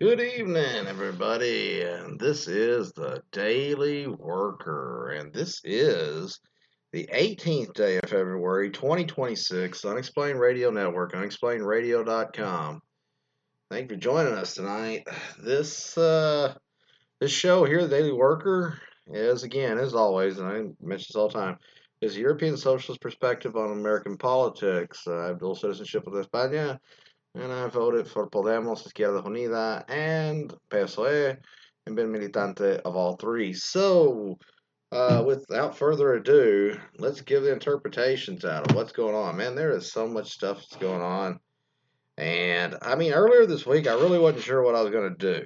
Good evening, everybody, and this is the Daily Worker, and this is the 18th day of February 2026, Unexplained Radio Network, unexplainеdradio.com. Thank you for joining us tonight. This show here, the Daily Worker, is again, as always, and I mention this all the time, is a European socialist perspective on American politics. I have dual citizenship with España, and I voted for Podemos, Izquierda Unida, and PSOE, and been militante of all three. So, without further ado, let's give the interpretations out of what's going on. Man, there is so much stuff that's going on. And, I mean, earlier this week, I really wasn't sure what I was going to do.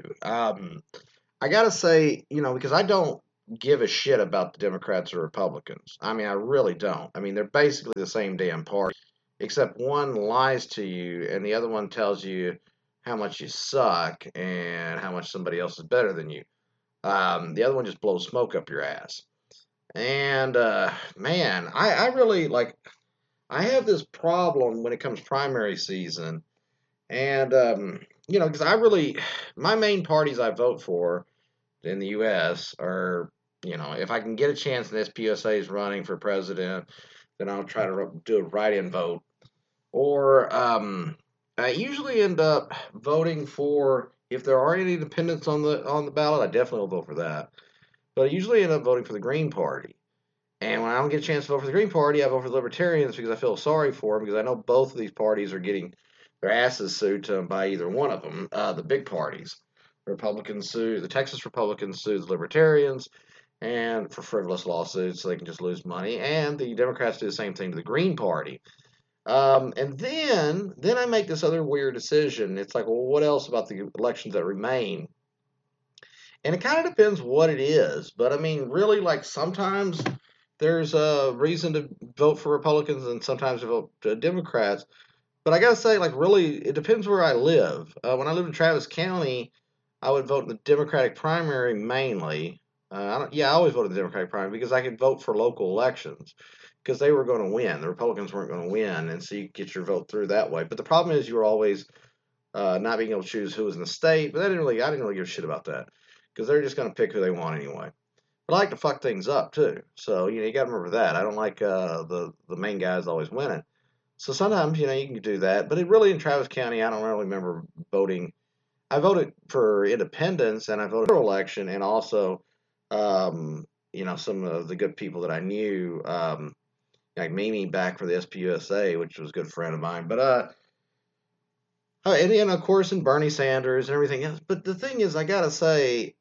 I got to say, because I don't give a shit about the Democrats or Republicans. I mean, I really don't. I mean, they're basically the same damn party except one lies to you and the other one tells you how much you suck and how much somebody else is better than you. The other one just blows smoke up your ass. And man, I really like. I have this problem when it comes primary season, and because I really my main parties I vote for in the U.S. are if I can get a chance and SPUSA is running for president, then I'll try to do a write-in vote or I usually end up voting for if there are any independents on the ballot. I definitely will vote for that. But I usually end up voting for the Green Party. And when I don't get a chance to vote for the Green Party, I vote for the Libertarians because I feel sorry for them because I know both of these parties are getting their asses sued to them by either one of them. The big parties, the Texas Republicans sue the Libertarians, and for frivolous lawsuits, so they can just lose money. And the Democrats do the same thing to the Green Party. And then I make this other weird decision. It's like, well, what else about the elections that remain? And it kind of depends what it is. But I mean, really, like sometimes there's a reason to vote for Republicans and sometimes to vote for Democrats. But I gotta say, like, really, it depends where I live. When I lived in Travis County, I would vote in the Democratic primary mainly. I always voted the Democratic primary because I could vote for local elections because they were going to win. The Republicans weren't going to win, and so you get your vote through that way. But the problem is you were always not being able to choose who was in the state. But I didn't really give a shit about that because they're just going to pick who they want anyway. But I like to fuck things up too. So you got to remember that. I don't like the main guys always winning. So sometimes you can do that. But it really in Travis County, I don't really remember voting. I voted for independence and I voted for election and also some of the good people that I knew. Like Mimi back for the SPUSA, which was a good friend of mine. But and of course, and Bernie Sanders and everything else. But the thing is, I gotta say,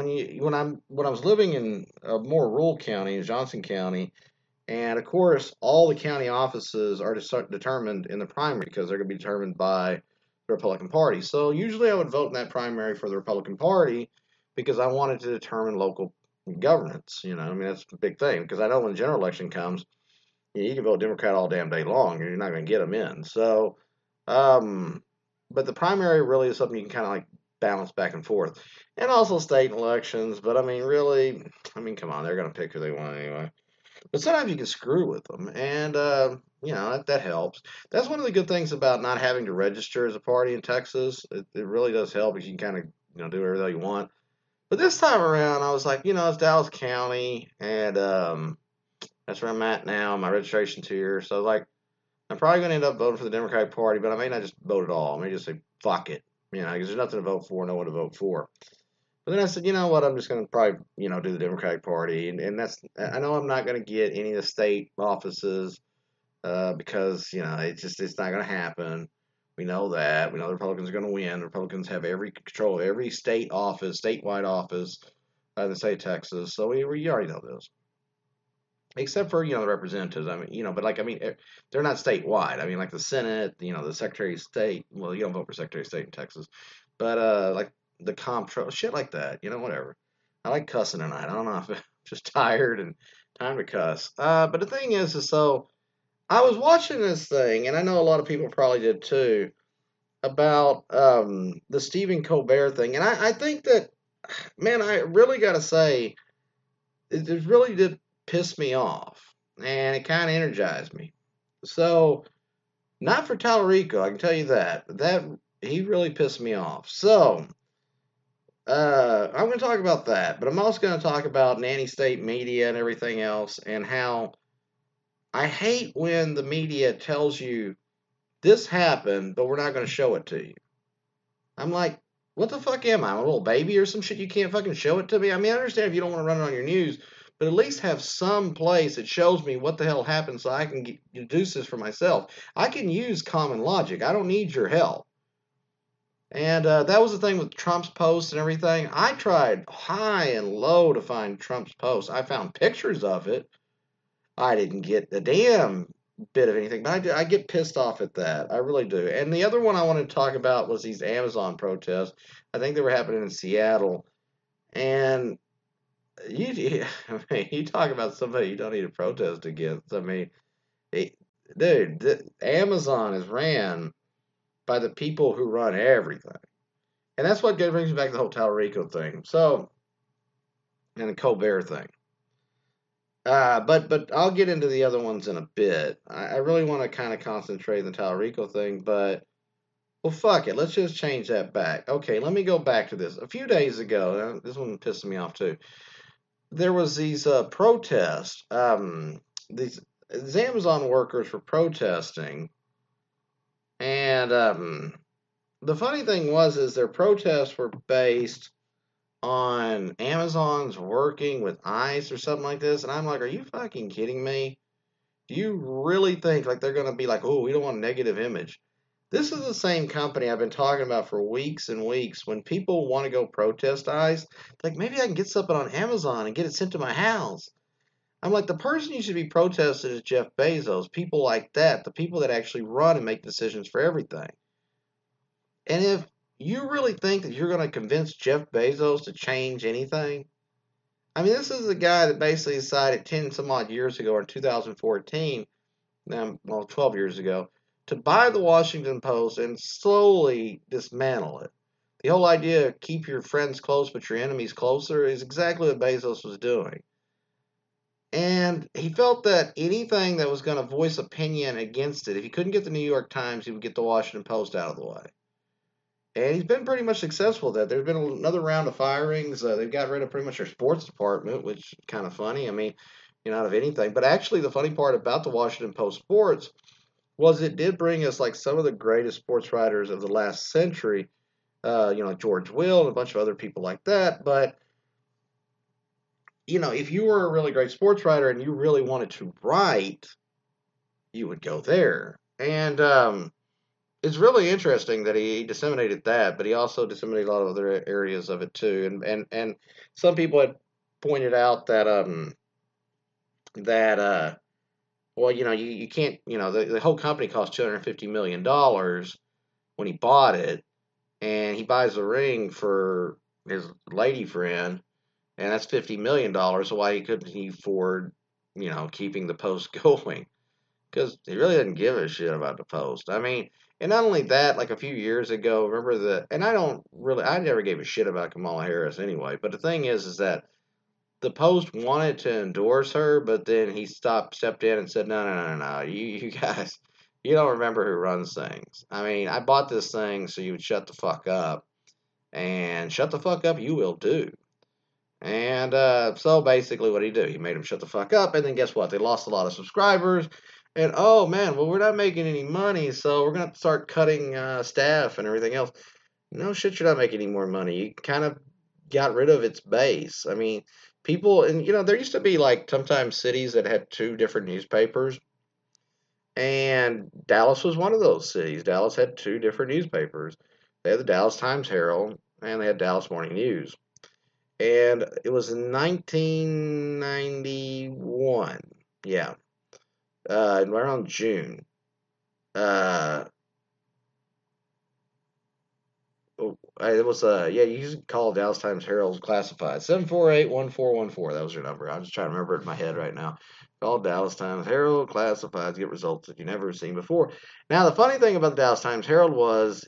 when I was living in a more rural county, Johnson County, and of course, all the county offices are determined in the primary because they're going to be determined by the Republican Party. So usually, I would vote in that primary for the Republican Party because I wanted to determine local governance. I mean that's the big thing because I know when the general election comes you can vote Democrat all damn day long, and you're not going to get them in. So, um, but the primary really is something you can kind of like balance back and forth, and also state elections. But I mean, really, I mean, come on, they're going to pick who they want anyway. But sometimes you can screw with them, and that helps. That's one of the good things about not having to register as a party in Texas. It really does help because you can kind of do whatever you want. But this time around, I was like, it's Dallas County, and that's where I'm at now. My registration's here. So I was like, I'm probably going to end up voting for the Democratic Party, but I may not just vote at all. I may just say, fuck it. Because there's nothing to vote for, no one to vote for. But then I said, you know what, I'm just going to probably, do the Democratic Party. And I know I'm not going to get any of the state offices because, it's not going to happen. We know that. We know the Republicans are going to win. The Republicans have every control of every state office, statewide office in the state of Texas. So we already know this except for the representatives. I mean, they're not statewide. I mean, like the Senate, the Secretary of State. Well, you don't vote for Secretary of State in Texas, but like the comptroller, shit like that. Whatever. I like cussing tonight. I don't know if I'm just tired and time to cuss. But the thing is so I was watching this thing, and I know a lot of people probably did too, about the Stephen Colbert thing, and I think that, man, I really got to say, it really did piss me off, and it kind of energized me. So, not for Tallarico, I can tell you that. He really pissed me off. So, I'm going to talk about that, but I'm also going to talk about nanny state media and everything else, and how I hate when the media tells you this happened, but we're not going to show it to you. I'm like, what the fuck am I? I'm a little baby or some shit? You can't fucking show it to me? I mean, I understand if you don't want to run it on your news, but at least have some place that shows me what the hell happened so I can deduce this for myself. I can use common logic. I don't need your help. And that was the thing with Trump's posts and everything. I tried high and low to find Trump's posts. I found pictures of it. I didn't get a damn bit of anything, but I get pissed off at that. I really do. And the other one I wanted to talk about was these Amazon protests. I think they were happening in Seattle. And I mean, you talk about somebody you don't need to protest against. I mean, it, dude, Amazon is ran by the people who run everything. And that's what brings me back to the whole Tallarico thing. So, and the Colbert thing. But I'll get into the other ones in a bit. I really want to kind of concentrate on the Tallarico thing, but well, fuck it. Let's just change that back. Okay, let me go back to this. A few days ago, this one pissed me off too. There was these protests. These Amazon workers were protesting, and the funny thing was, is their protests were based on Amazon's working with ICE or something like this, and I'm like, are you fucking kidding me? Do you really think like they're gonna be like, oh, we don't want a negative image? This is the same company I've been talking about for weeks and weeks. When people want to go protest ICE, like maybe I can get something on Amazon and get it sent to my house. I'm like, the person you should be protesting is Jeff Bezos, people like that, the people that actually run and make decisions for everything. And if you really think that you're going to convince Jeff Bezos to change anything, I mean, this is the guy that basically decided 10 some odd years ago, or 2014, well, 12 years ago, to buy the Washington Post and slowly dismantle it. The whole idea of keep your friends close but your enemies closer is exactly what Bezos was doing. And he felt that anything that was going to voice opinion against it, if he couldn't get the New York Times, he would get the Washington Post out of the way. And he's been pretty much successful at that. There's been another round of firings. They've got rid of pretty much their sports department, which is kind of funny. I mean, out of anything. But actually, the funny part about the Washington Post sports was it did bring us like some of the greatest sports writers of the last century. George Will and a bunch of other people like that. But if you were a really great sports writer and you really wanted to write, you would go there. And it's really interesting that he disseminated that, but he also disseminated a lot of other areas of it too. And some people had pointed out that well, you can't, the whole company cost $250 million when he bought it, and he buys the ring for his lady friend, and that's $50 million. So why couldn't he afford, keeping the Post going? Because he really didn't give a shit about the Post. I mean, and not only that, like a few years ago, and I never gave a shit about Kamala Harris anyway, but the thing is that the Post wanted to endorse her, but then he stepped in and said, no, no, no, no, you guys, you don't remember who runs things. I mean, I bought this thing so you would shut the fuck up, and shut the fuck up you will do. And so basically what he did, he made him shut the fuck up, and then guess what? They lost a lot of subscribers, and oh man, well, we're not making any money, so we're going to have to start cutting staff and everything else. No shit, you're not making any more money. You kind of got rid of its base. I mean, people, and there used to be like sometimes cities that had two different newspapers, and Dallas was one of those cities. Dallas had two different newspapers. They had the Dallas Times Herald, and they had Dallas Morning News. And it was in 1991. Yeah. Around June. Uh, it was yeah. You can call Dallas Times Herald classified 748-1414. That was your number. I'm just trying to remember it in my head right now. Call Dallas Times Herald classified to get results that you never seen before. Now the funny thing about the Dallas Times Herald was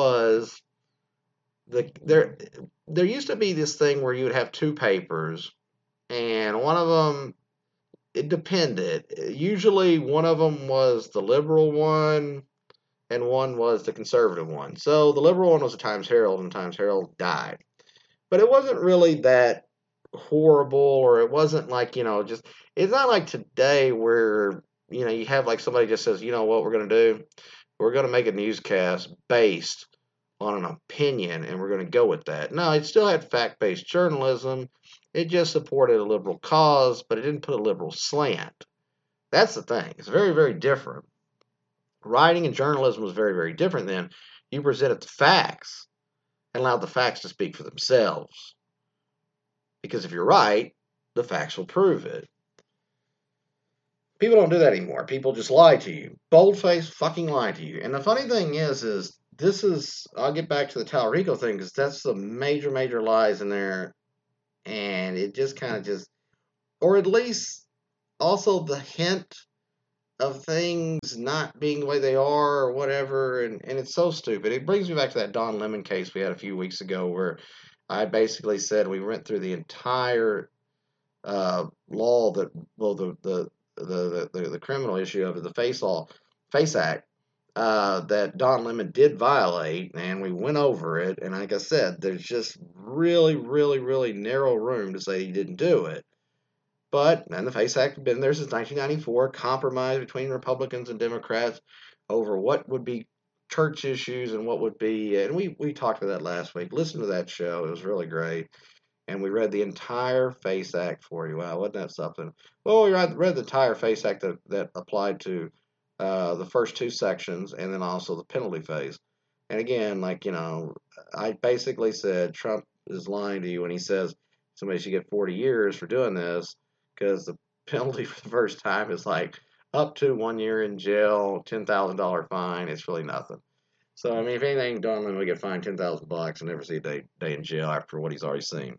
there used to be this thing where you would have two papers, and one of them, it depended. Usually one of them was the liberal one and one was the conservative one. So the liberal one was the Times Herald, and the Times Herald died. but it wasn't really that horrible, or it wasn't like, just, it's not like today where, you have like somebody just says, you know what we're going to do? We're going to make a newscast based on an opinion, and we're going to go with that. No, it still had fact-based journalism. It just supported a liberal cause, but it didn't put a liberal slant. That's the thing. It's very, very different. Writing and journalism was very, very different then. You presented the facts and allowed the facts to speak for themselves. Because if you're right, the facts will prove it. People don't do that anymore. People just lie to you. Boldface fucking lie to you. And the funny thing is this is, I'll get back to the Talrico thing, because that's the major, major lies in there. And it just kind of just, or at least also the hint of things not being the way they are or whatever. And it's so stupid. It brings me back to that Don Lemon case we had a few weeks ago, where I basically said we went through the entire law that, well, the criminal issue of the Face Act, that Don Lemon did violate, and we went over it. And like I said, there's just really, really, really narrow room to say he didn't do it. But, and the Face Act had been there since 1994, compromise between Republicans and Democrats over what would be church issues and what would be, and we talked about that last week. Listen to that show. It was really great. And we read the entire Face Act for you. Wow, wasn't that something? Well, we read the entire Face Act that applied to the first two sections, and then also the penalty phase. And again, like, I basically said Trump is lying to you when he says somebody should get 40 years for doing this, because the penalty for the first time is like up to 1 year in jail, $10,000 fine. It's really nothing. So, I mean, if anything, Don Lemon would get fined $10,000 and never see a day in jail after what he's already seen.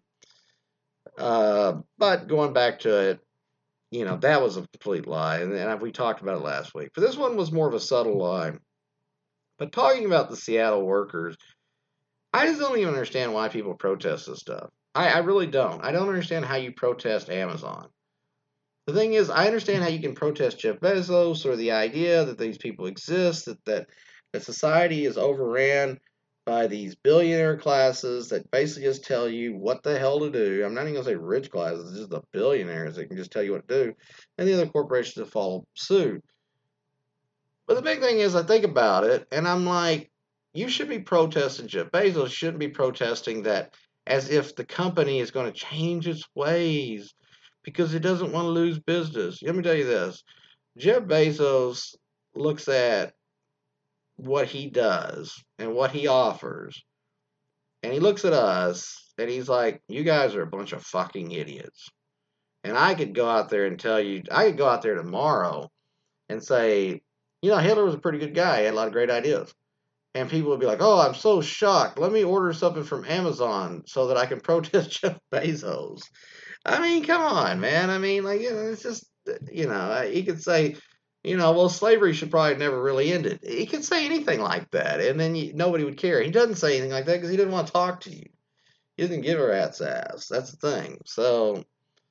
But going back to it, that was a complete lie, and we talked about it last week. But this one was more of a subtle lie. But talking about the Seattle workers, I just don't even understand why people protest this stuff. I really don't. I don't understand how you protest Amazon. The thing is, I understand how you can protest Jeff Bezos, or the idea that these people exist, that society is overran by these billionaire classes that basically just tell you what the hell to do. I'm not even going to say rich classes, it's just the billionaires that can just tell you what to do, and the other corporations that follow suit. But the big thing is, I think about it, and I'm like, you should be protesting Jeff Bezos, shouldn't be protesting that as if the company is going to change its ways because it doesn't want to lose business. Let me tell you this. Jeff Bezos looks at what he does and what he offers, and he looks at us, and he's like, you guys are a bunch of fucking idiots. And I could go out there and tell you, I could go out there tomorrow and say, Hitler was a pretty good guy. He had a lot of great ideas. And people would be like, oh, I'm so shocked. Let me order something from Amazon so that I can protest Jeff Bezos. I mean, come on, man. I mean, like, it's just, he could say, well, slavery should probably never really ended. He could say anything like that, and then nobody would care. He doesn't say anything like that because he doesn't want to talk to you. He doesn't give a rat's ass. That's the thing. So,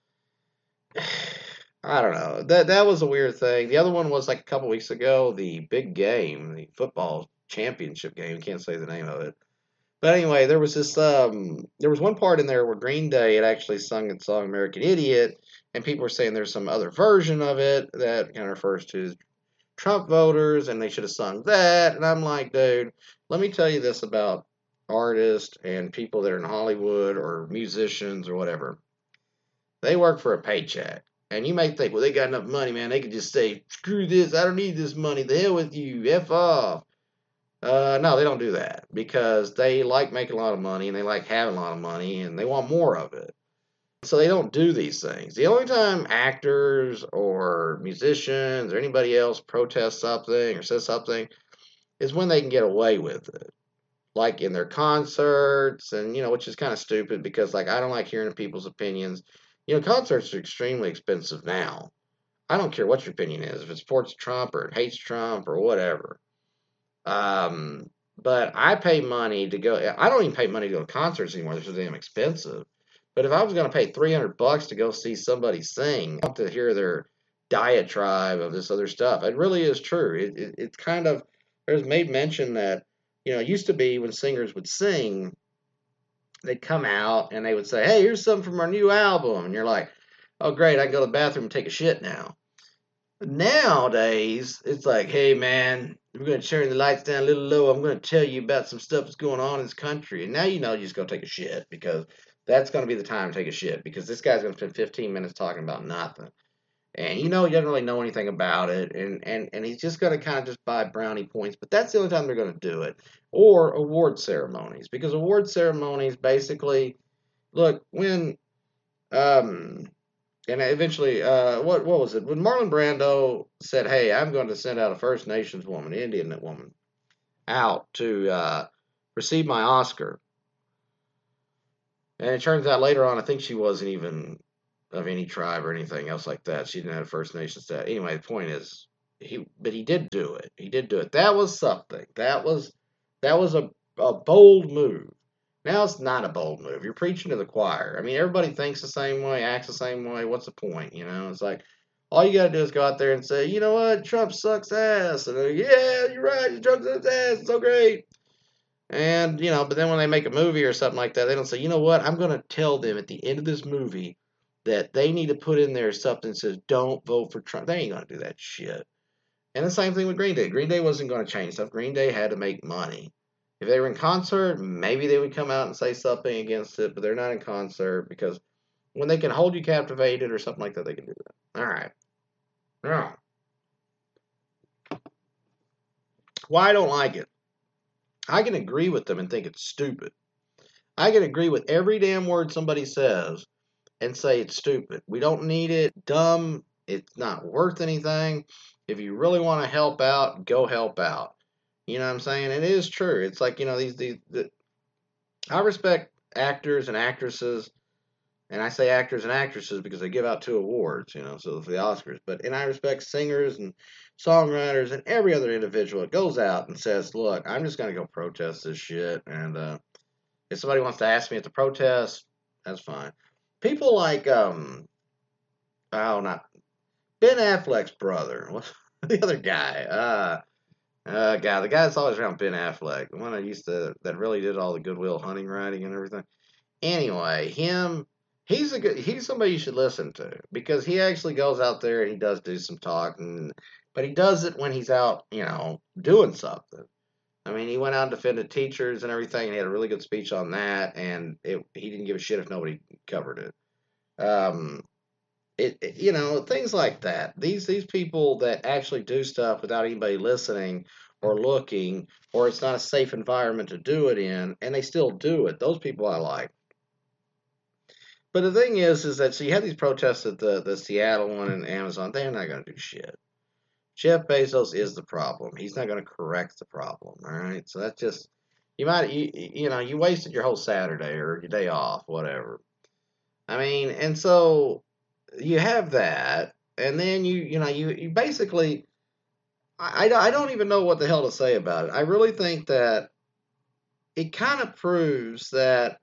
I don't know. That was a weird thing. The other one was like a couple weeks ago, the big game, the football championship game. Can't say the name of it. But anyway, there was one part in there where Green Day had actually sung the song American Idiot, and people were saying there's some other version of it that kind of refers to Trump voters, and they should have sung that. And I'm like, dude, let me tell you this about artists and people that are in Hollywood or musicians or whatever. They work for a paycheck. And you may think, well, they got enough money, man. They could just say, screw this, I don't need this money. The hell with you, F off. No, they don't do that because they like making a lot of money and they like having a lot of money and they want more of it. So they don't do these things. The only time actors or musicians or anybody else protests something or says something is when they can get away with it. Like in their concerts, and which is kind of stupid because, like, I don't like hearing people's opinions. Concerts are extremely expensive now. I don't care what your opinion is, if it supports Trump or it hates Trump or whatever. But I pay money to go. I don't even pay money to go to concerts anymore. They're so damn expensive. But if I was going to pay $300 to go see somebody sing, I want to hear their diatribe of this other stuff. It really is true. It's kind of, there's made mention that, it used to be when singers would sing, they'd come out and they would say, "Hey, here's something from our new album," and you're like, "Oh, great! I can go to the bathroom and take a shit now." Nowadays, it's like, "Hey, man, we're gonna turn the lights down a little low. I'm gonna tell you about some stuff that's going on in this country," and now you know you just go take a shit because that's gonna be the time to take a shit because this guy's gonna spend 15 minutes talking about nothing. And you know he doesn't really know anything about it, and he's just going to kind of just buy brownie points. But that's the only time they're going to do it, or award ceremonies, because award ceremonies basically look when and eventually what was it when Marlon Brando said, "Hey, I'm going to send out a First Nations woman, Indian woman, out to receive my Oscar," and it turns out later on, I think she wasn't even of any tribe or anything else like that. She didn't have First Nation status. Anyway, the point is, he did do it. He did do it. That was something. That was a bold move. Now it's not a bold move. You're preaching to the choir. I mean, everybody thinks the same way, acts the same way. What's the point? You know, it's like all you got to do is go out there and say, you know what, Trump sucks ass, and yeah, you're right, Trump sucks ass. It's so great. And but then when they make a movie or something like that, they don't say, you know what, I'm going to tell them at the end of this movie that they need to put in there something that says, don't vote for Trump. They ain't going to do that shit. And the same thing with Green Day. Green Day wasn't going to change stuff. Green Day had to make money. If they were in concert, maybe they would come out and say something against it, but they're not in concert because when they can hold you captivated or something like that, they can do that. All right. Now, why I don't like it. I can agree with them and think it's stupid. I can agree with every damn word somebody says and say it's stupid. We don't need it. Dumb. It's not worth anything. If you really want to help out, go help out. You know what I'm saying? It is true. It's like, I respect actors and actresses, and I say actors and actresses because they give out two awards, so for the Oscars. And I respect singers and songwriters and every other individual that goes out and says, look, I'm just going to go protest this shit. And if somebody wants to ask me at the protest, that's fine. People like, not Ben Affleck's brother. What's the other guy? The guy that's always around Ben Affleck, the one that really did all the Goodwill Hunting writing and everything. Anyway, he's somebody you should listen to because he actually goes out there and he does do some talking, but he does it when he's out, doing something. I mean, he went out and defended teachers and everything, and he had a really good speech on that, and he didn't give a shit if nobody covered it. Things like that. These people that actually do stuff without anybody listening or looking, or it's not a safe environment to do it in, and they still do it. Those people I like. But the thing is that so you have these protests at the Seattle one and Amazon. They're not going to do shit. Jeff Bezos is the problem. He's not going to correct the problem. All right. So that's just you wasted your whole Saturday or your day off, whatever. I mean, and so you have that, and then you basically I don't even know what the hell to say about it. I really think that it kind of proves that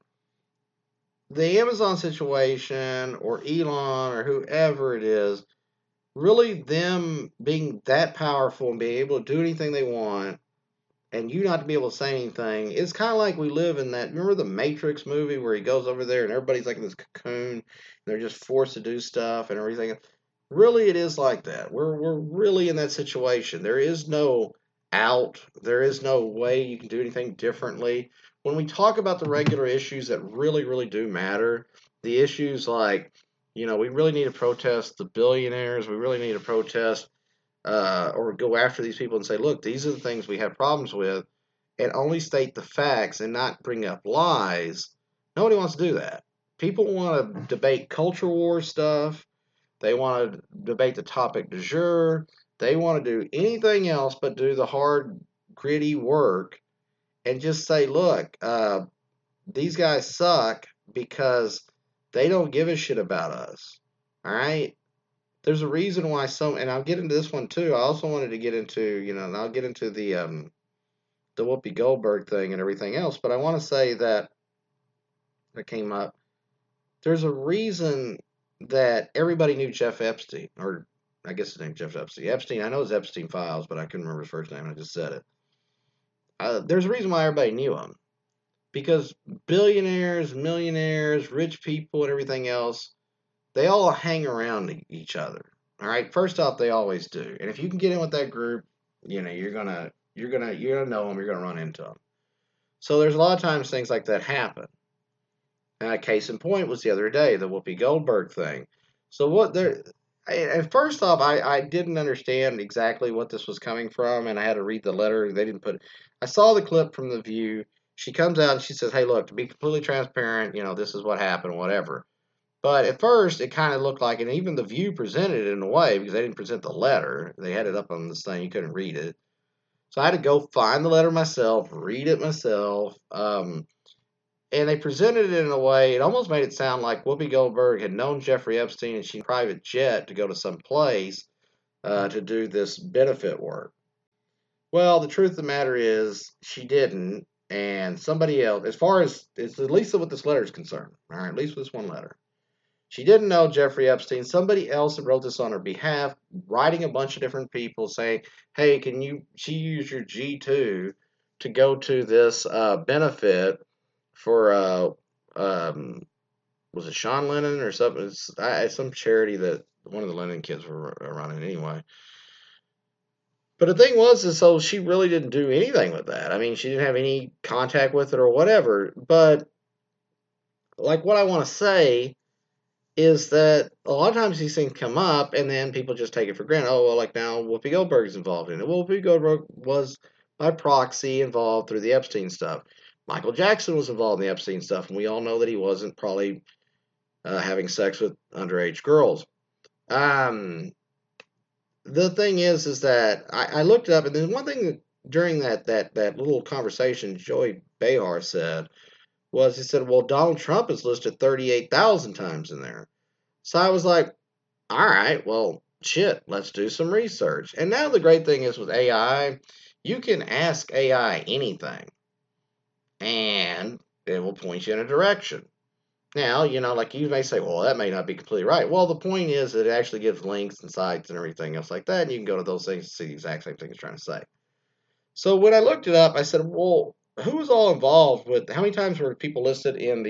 the Amazon situation or Elon or whoever it is, really them being that powerful and being able to do anything they want and you not to be able to say anything, it's kind of like we live in that. Remember the Matrix movie where he goes over there and everybody's like in this cocoon and they're just forced to do stuff and everything? Really, it is like that. We're really in that situation. There is no out. There is no way you can do anything differently. When we talk about the regular issues that really, really do matter, the issues like, we really need to protest the billionaires. We really need to protest or go after these people and say, look, these are the things we have problems with, and only state the facts and not bring up lies. Nobody wants to do that. People want to debate culture war stuff. They want to debate the topic du jour. They want to do anything else but do the hard, gritty work and just say, look, these guys suck because they don't give a shit about us. All right? There's a reason why and I'll get into this one too. I also wanted to get into, and I'll get into the Whoopi Goldberg thing and everything else, but I want to say that came up. There's a reason that everybody knew Jeff Epstein, or I guess his name Jeff Epstein. Epstein, I know his Epstein Files, but I couldn't remember his first name. I just said it. There's a reason why everybody knew him. because billionaires, millionaires, rich people, and everything else, they all hang around each other. All right. First off, they always do. And if you can get in with that group, you're gonna know them. You're gonna run into them. So there's a lot of times things like that happen. Case in point was the other day, the Whoopi Goldberg thing. So what there, and first off, I didn't understand exactly what this was coming from, and I had to read the letter. They didn't put. I saw the clip from the View. She comes out and she says, "Hey, look, to be completely transparent, this is what happened, whatever." But at first, it kind of looked like, and even the View presented it in a way because they didn't present the letter. They had it up on this thing; you couldn't read it. So I had to go find the letter myself, read it myself. And they presented it in a way, it almost made it sound like Whoopi Goldberg had known Jeffrey Epstein and she private jet to go to some place to do this benefit work. Well, the truth of the matter is she didn't, and somebody else, as far as it's at least what this letter is concerned, all right, at least with this one letter. She didn't know Jeffrey Epstein. Somebody else wrote this on her behalf, writing a bunch of different people saying, "Hey, she use your G2 to go to this benefit for um, was it Sean Lennon or something? It's some charity that one of the Lennon kids were running anyway." But the thing was, is so she really didn't do anything with that. I mean, she didn't have any contact with it or whatever. But like, what I want to say is that a lot of times these things come up, and then people just take it for granted. Oh well, like now Whoopi Goldberg is involved in it. Well, Whoopi Goldberg was by proxy involved through the Epstein stuff. Michael Jackson was involved in the Epstein stuff, and we all know that he wasn't probably having sex with underage girls. Um, the thing is that I looked it up, and there's one thing that during that little conversation Joey Behar said was he said, "Well, Donald Trump is listed 38,000 times in there." So I was like, "All right, well, shit, let's do some research." And now the great thing is with AI, you can ask AI anything, and it will point you in a direction. Now, like you may say, well, that may not be completely right. Well, the point is that it actually gives links and sites and everything else like that, and you can go to those things to see the exact same thing it's trying to say. So when I looked it up, I said, well, who was all involved with, how many times were people listed in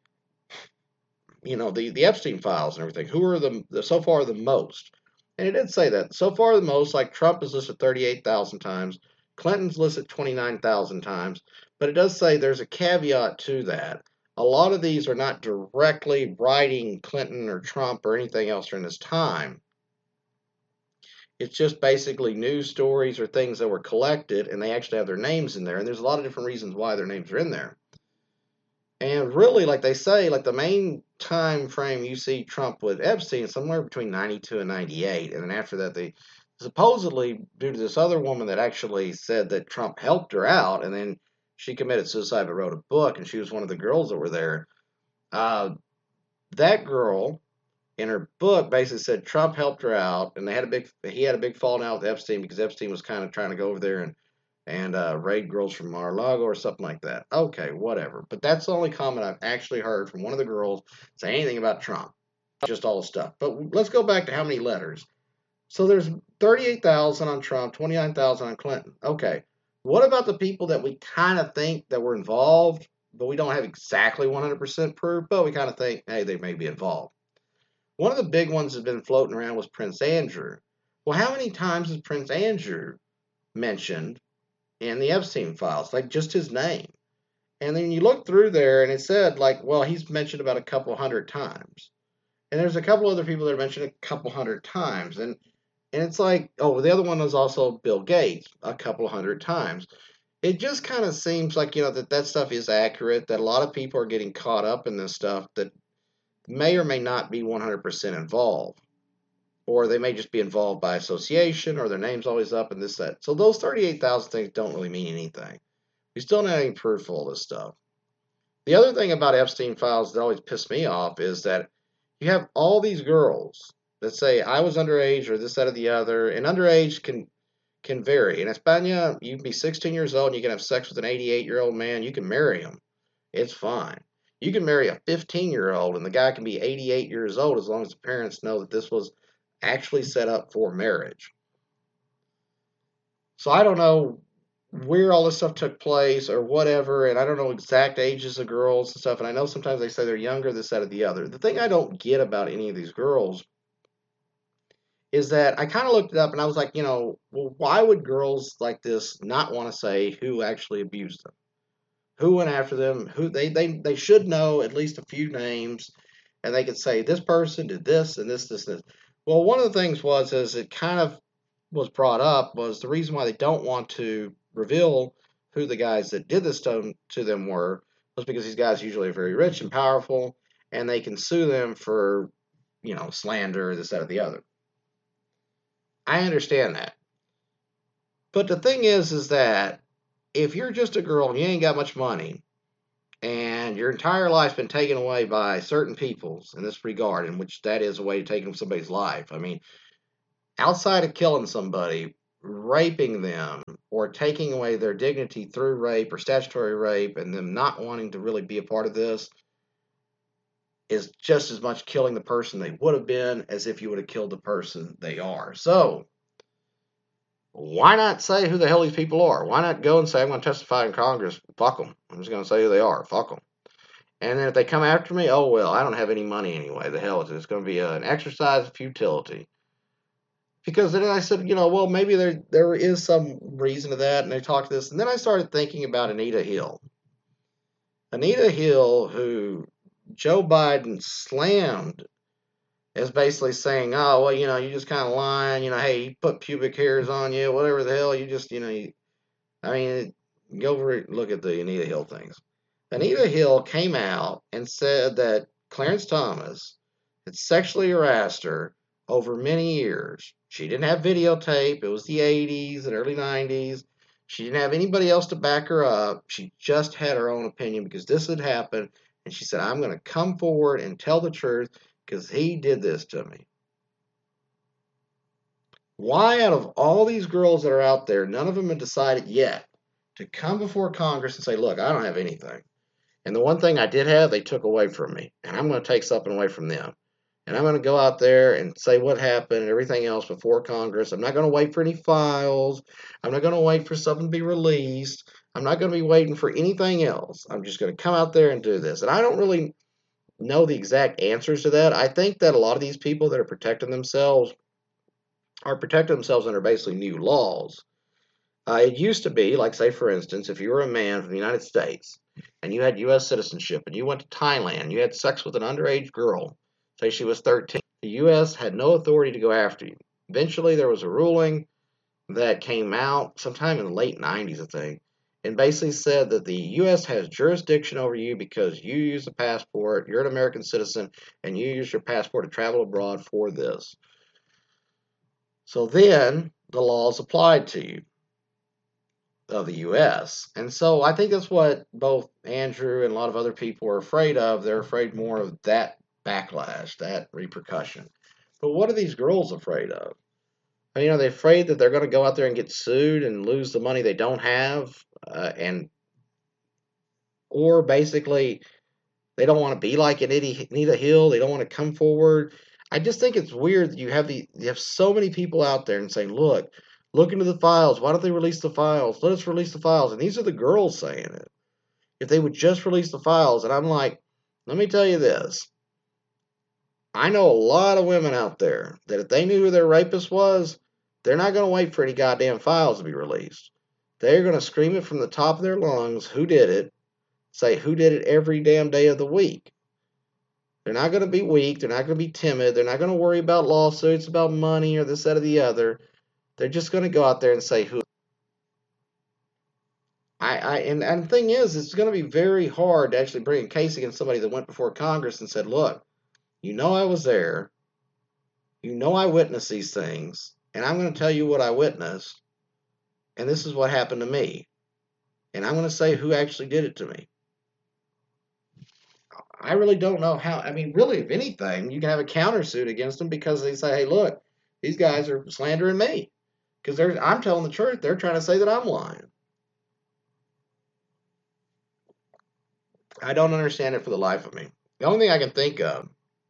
the Epstein files and everything? Who are so far the most? And it did say that. So far the most, like Trump is listed 38,000 times, Clinton's listed 29,000 times, but it does say there's a caveat to that. A lot of these are not directly writing Clinton or Trump or anything else during this time. It's just basically news stories or things that were collected, and they actually have their names in there. And there's a lot of different reasons why their names are in there. And really, like they say, like the main time frame you see Trump with Epstein is somewhere between 92 and 98. And then after that, they supposedly, due to this other woman that actually said that Trump helped her out, and then she committed suicide but wrote a book, and she was one of the girls that were there. Uh, that girl in her book basically said Trump helped her out, and he had a big falling out with Epstein because Epstein was kind of trying to go over there and raid girls from Mar-a-Lago or something like that. Okay, whatever. But that's the only comment I've actually heard from one of the girls say anything about Trump. Just all the stuff. But let's go back to how many letters. So there's 38,000 on Trump, 29,000 on Clinton. Okay. What about the people that we kind of think that were involved, but we don't have exactly 100% proof, but we kind of think, hey, they may be involved? One of the big ones that's been floating around was Prince Andrew. Well, how many times is Prince Andrew mentioned in the Epstein files, like just his name? And then you look through there and it said, like, well, he's mentioned about a couple hundred times. And there's a couple other people that are mentioned a couple hundred times. And it's like, oh, the other one was also Bill Gates a couple hundred times. It just kind of seems like, that stuff is accurate, that a lot of people are getting caught up in this stuff that may or may not be 100% involved. Or they may just be involved by association, or their name's always up and this, that. So those 38,000 things don't really mean anything. We still don't have any proof for all this stuff. The other thing about Epstein files that always pissed me off is that you have all these girls that say I was underage or this, that, or the other, and underage can vary. In España, you can be 16 years old and you can have sex with an 88-year-old man. You can marry him. It's fine. You can marry a 15-year-old and the guy can be 88 years old as long as the parents know that this was actually set up for marriage. So I don't know where all this stuff took place or whatever, and I don't know exact ages of girls and stuff, and I know sometimes they say they're younger, this, that, or the other. The thing I don't get about any of these girls is that I kind of looked it up and I was like, well, why would girls like this not want to say who actually abused them? Who went after them? Who they should know at least a few names, and they could say this person did this and this, this. Well, one of the things was is it kind of was brought up was the reason why they don't want to reveal who the guys that did this to them were was because these guys usually are very rich and powerful, and they can sue them for slander, this, that, or the other. I understand that. But the thing is that if you're just a girl and you ain't got much money and your entire life's been taken away by certain peoples in this regard, in which that is a way of taking somebody's life. I mean, outside of killing somebody, raping them or taking away their dignity through rape or statutory rape and them not wanting to really be a part of this is just as much killing the person they would have been as if you would have killed the person they are. So, why not say who the hell these people are? Why not go and say, I'm going to testify in Congress? Fuck them. I'm just going to say who they are. Fuck them. And then if they come after me, oh, well, I don't have any money anyway. The hell is it? It's going to be an exercise of futility. Because then I said, well, maybe there is some reason to that. And they talked to this. And then I started thinking about Anita Hill. Anita Hill, who Joe Biden slammed as basically saying, oh, well, you just kind of lying. Hey, he put pubic hairs on you, whatever the hell. You just, I mean, go over look at the Anita Hill things. Anita Hill came out and said that Clarence Thomas had sexually harassed her over many years. She didn't have videotape. It was the 80s and early 90s. She didn't have anybody else to back her up. She just had her own opinion because this had happened. And she said, I'm going to come forward and tell the truth because he did this to me. Why, out of all these girls that are out there, none of them have decided yet to come before Congress and say, look, I don't have anything. And the one thing I did have, they took away from me. And I'm going to take something away from them. And I'm going to go out there and say what happened and everything else before Congress. I'm not going to wait for any files. I'm not going to wait for something to be released. I'm not going to be waiting for anything else. I'm just going to come out there and do this. And I don't really know the exact answers to that. I think that a lot of these people that are protecting themselves are protecting themselves under basically new laws. It used to be, like, say, for instance, if you were a man from the United States and you had U.S. citizenship and you went to Thailand, you had sex with an underage girl, say she was 13, the U.S. had no authority to go after you. Eventually, there was a ruling that came out sometime in the late 90s, I think, and basically said that the U.S. has jurisdiction over you because you use a passport, you're an American citizen, and you use your passport to travel abroad for this. So then the laws applied to you of the U.S. And so I think that's what both Andrew and a lot of other people are afraid of. They're afraid more of that backlash, that repercussion. But what are these girls afraid of? They're afraid that they're going to go out there and get sued and lose the money they don't have, or basically they don't want to be like Anita Hill. They don't want to come forward. I just think it's weird that you have so many people out there and saying, look into the files. Why don't they release the files? Let us release the files. And these are the girls saying it. If they would just release the files. And I'm like, let me tell you this. I know a lot of women out there that if they knew who their rapist was, they're not going to wait for any goddamn files to be released. They're going to scream it from the top of their lungs, who did it, say who did it every damn day of the week. They're not going to be weak. They're not going to be timid. They're not going to worry about lawsuits, about money, or this, that, or the other. They're just going to go out there and say who. And the thing is, it's going to be very hard to actually bring a case against somebody that went before Congress and said, look, I was there. I witnessed these things. And I'm going to tell you what I witnessed. And this is what happened to me. And I'm going to say who actually did it to me. I really don't know how. I mean, really, if anything, you can have a countersuit against them because they say, hey, look, these guys are slandering me. Because I'm telling the truth. They're trying to say that I'm lying. I don't understand it for the life of me. The only thing I can think of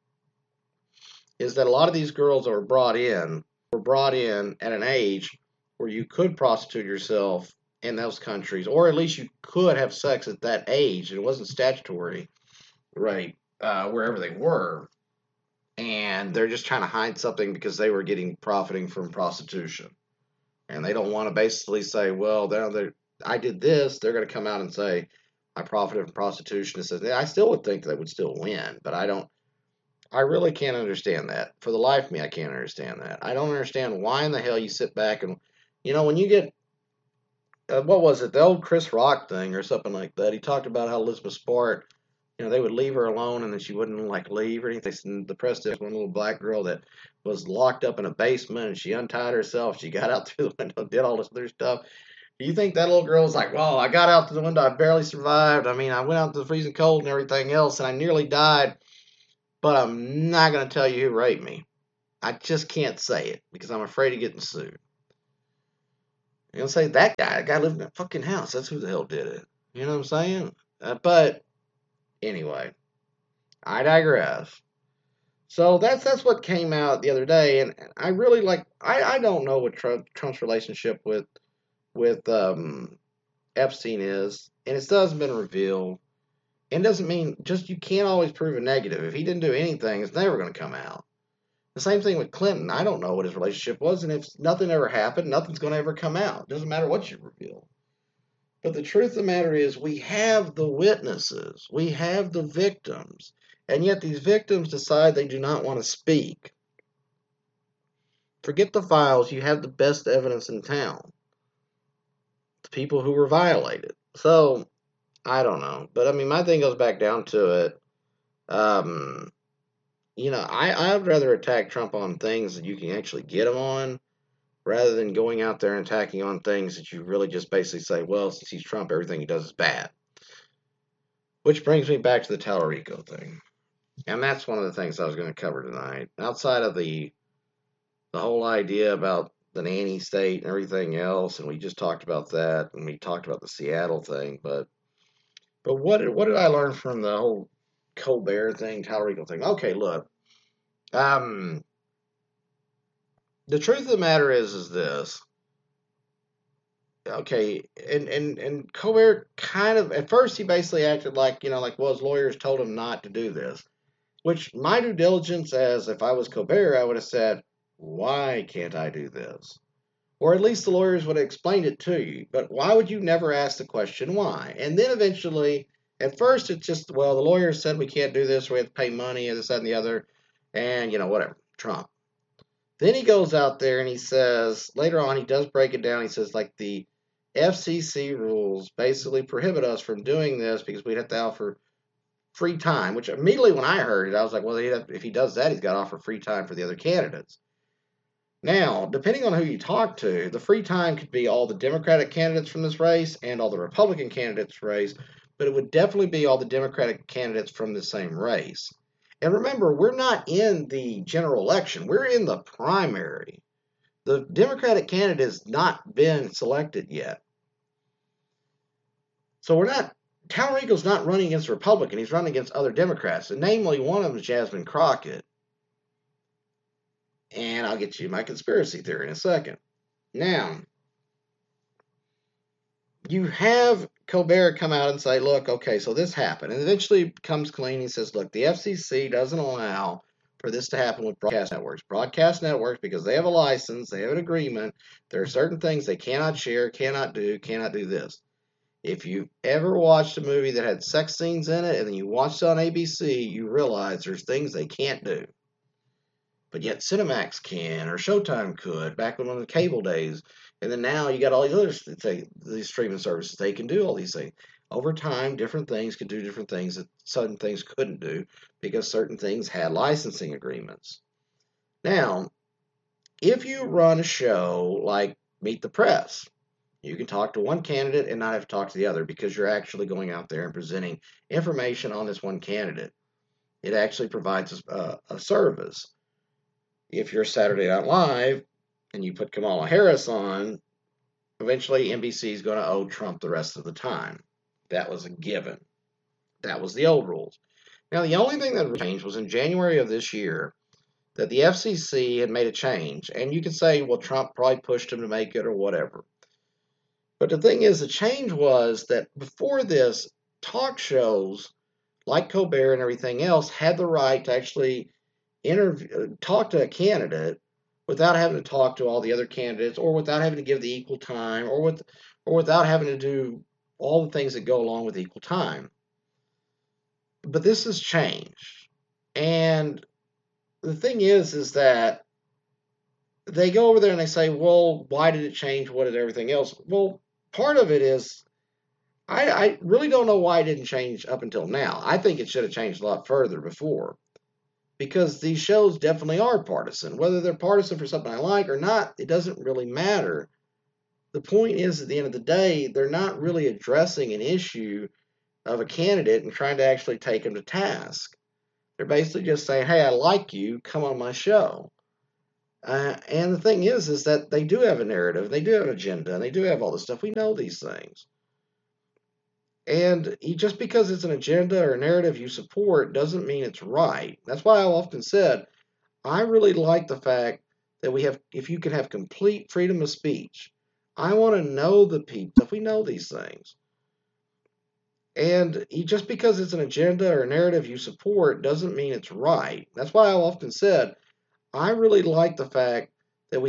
is that a lot of these girls that were brought in at an age where you could prostitute yourself in those countries, or at least you could have sex at that age. It wasn't statutory rape wherever they were, and they're just trying to hide something because they were getting profiting from prostitution, and they don't want to basically say, well, I did this. They're going to come out and say I profited from prostitution. It says I still would think they would still win, but I don't. I really can't understand that. For the life of me, I can't understand that. I don't understand why in the hell you sit back and, when you get what was it, the old Chris Rock thing or something like that. He talked about how Elizabeth Spart, they would leave her alone and then she wouldn't like leave or anything. And the press did one little black girl that was locked up in a basement and she untied herself. She got out through the window, did all this other stuff. Do you think that little girl was like, well, I got out through the window, I barely survived. I mean, I went out to the freezing cold and everything else and I nearly died, but I'm not going to tell you who raped me. I just can't say it because I'm afraid of getting sued. You're going to say, that guy lived in that fucking house. That's who the hell did it. You know what I'm saying? But anyway, I digress. So that's what came out the other day, and I really I don't know what Trump's relationship with Epstein is, and it still hasn't been revealed. And it doesn't mean just you can't always prove a negative. If he didn't do anything, it's never going to come out. The same thing with Clinton. I don't know what his relationship was, and if nothing ever happened, nothing's going to ever come out. It doesn't matter what you reveal. But the truth of the matter is, we have the witnesses, we have the victims, and yet these victims decide they do not want to speak. Forget the files, you have the best evidence in town. The people who were violated. So, I don't know. But I mean, my thing goes back down to it. I'd rather attack Trump on things that you can actually get him on rather than going out there and attacking on things that you really just basically say, well, since he's Trump, everything he does is bad. Which brings me back to the Tallarico thing. And that's one of the things I was going to cover tonight. Outside of the whole idea about the nanny state and everything else, and we just talked about that, and we talked about the Seattle thing, but what did I learn from the whole Colbert thing, Tallarico thing? Okay, look. The truth of the matter is this. Okay, and Colbert kind of, at first he basically acted like, well, his lawyers told him not to do this. Which my due diligence, as if I was Colbert, I would have said, why can't I do this? Or at least the lawyers would have explained it to you. But why would you never ask the question why? And then eventually, at first it's just, well, the lawyers said we can't do this, we have to pay money, and this, that, and the other, and, whatever, Trump. Then he goes out there and he says, later on, he does break it down. He says, like, the FCC rules basically prohibit us from doing this because we'd have to offer free time, which immediately when I heard it, I was like, well, if he does that, he's got to offer free time for the other candidates. Now, depending on who you talk to, the free time could be all the Democratic candidates from this race and all the Republican candidates race, but it would definitely be all the Democratic candidates from the same race. And remember, we're not in the general election. We're in the primary. The Democratic candidate has not been selected yet. So Tallarico's not running against a Republican. He's running against other Democrats. And namely, one of them is Jasmine Crockett. And I'll get you my conspiracy theory in a second. Now, you have Colbert come out and say, look, okay, so this happened. And eventually comes clean. He says, look, the FCC doesn't allow for this to happen with broadcast networks. Broadcast networks, because they have a license, they have an agreement, there are certain things they cannot share, cannot do this. If you ever watched a movie that had sex scenes in it and then you watched it on ABC, you realize there's things they can't do. But yet Cinemax can, or Showtime could, back when on the cable days. And then now you got all these streaming services. They can do all these things. Over time, different things could do different things that certain things couldn't do because certain things had licensing agreements. Now, if you run a show like Meet the Press, you can talk to one candidate and not have to talk to the other because you're actually going out there and presenting information on this one candidate. It actually provides a service. If you're Saturday Night Live and you put Kamala Harris on, eventually NBC is going to owe Trump the rest of the time. That was a given. That was the old rules. Now, the only thing that changed was in January of this year that the FCC had made a change. And you could say, well, Trump probably pushed him to make it or whatever. But the thing is, the change was that before this, talk shows like Colbert and everything else had the right to actually talk to a candidate without having to talk to all the other candidates, or without having to give the equal time, or without having to do all the things that go along with equal time. But this has changed, and the thing is that they go over there and they say, well, why did it change? What did everything else? Well, part of it is I really don't know why it didn't change up until now. I think it should have changed a lot further before, because these shows definitely are partisan. Whether they're partisan for something I like or not, it doesn't really matter. The point is, at the end of the day, they're not really addressing an issue of a candidate and trying to actually take them to task. They're basically just saying, hey, I like you, come on my show. And the thing is that they do have a narrative, they do have an agenda, and they do have all this stuff. We know these things. And just because it's an agenda or a narrative you support doesn't mean it's right. That's why I've often said, I really like the fact that if you can have complete freedom of speech. I want to know the people, if we know these things. And just because it's an agenda or a narrative you support doesn't mean it's right. That's why I've often said, I really like the fact